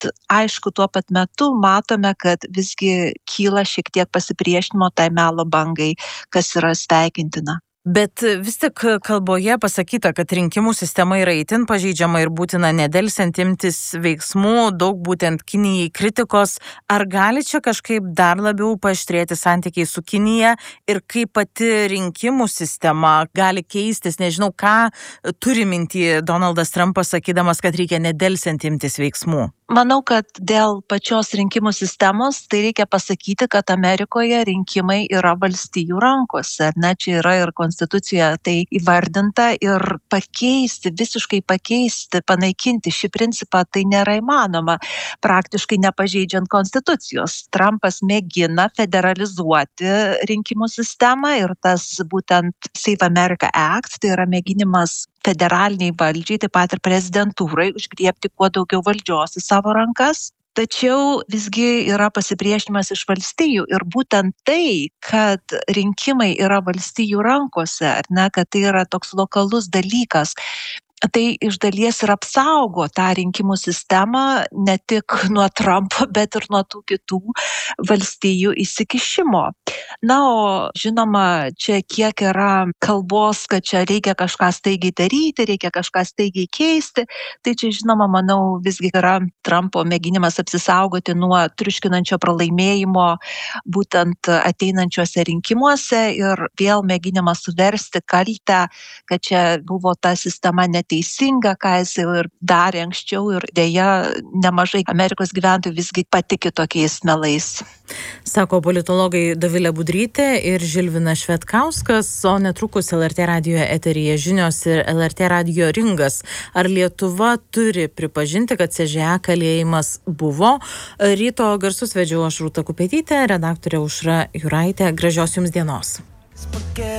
aišku, tuo pat metu matome, kad visgi kyla šiek tiek pasipriešinimo tai melo bangai, kas yra sveikintina. Bet vis tik kalboje pasakyta, kad rinkimų sistema yra itin pažeidžiama ir būtina nedelsiant imtis veiksmų, daug būtent Kinijai kritikos. Ar gali čia kažkaip dar labiau paaštrėti santykiai su Kinija ir kaip pati rinkimų sistema gali keistis? Nežinau, ką turi minty Donaldas Trumpas, sakydamas, kad reikia nedelsiant imtis veiksmų. Manau, kad dėl pačios rinkimų sistemos, tai reikia pasakyti, kad Amerikoje rinkimai yra valstijų rankose. Čia yra ir konstitucijoje tai įvardinta ir visiškai pakeisti, panaikinti šį principą tai nėra įmanoma, praktiškai nepažeidžiant konstitucijos. Trumpas mėgina federalizuoti rinkimų sistemą ir tas būtent Save America Act, tai yra mėginimas federaliniai valdžiai, taip pat ir prezidentūrai užgriebti kuo daugiau valdžios į savo rankas. Tačiau visgi yra pasipriešinimas iš valstijų ir būtent tai, kad rinkimai yra valstijų rankose, kad tai yra toks lokalus dalykas, tai iš dalies ir apsaugo tą rinkimų sistemą ne tik nuo Trumpo, bet ir nuo tų kitų valstijų įsikišimo. O žinoma, čia kiek yra kalbos, kad čia reikia kažką staigiai daryti, reikia kažką staigiai keisti, tai čia žinoma, manau, visgi yra Trumpo mėginimas apsisaugoti nuo triuškinančio pralaimėjimo būtent ateinančiuose rinkimuose ir vėl mėginimas suversti kaltę, kad čia buvo ta sistema neteisinga, ką jis ir darė anksčiau ir dėja nemažai Amerikos gyventojų visgi patiki tokiais melais. Sako politologai Dovilė Budrytė ir Žilvinas Švedkauskas, o netrukus LRT radijo eteryje žinios ir LRT radijo ringas. Ar Lietuva turi pripažinti, kad CŽA kalėjimas buvo? Ryto garsus vedžiau aš Rūta Kupetytė, redaktorė Aušra Juraitė. Gražios jums dienos.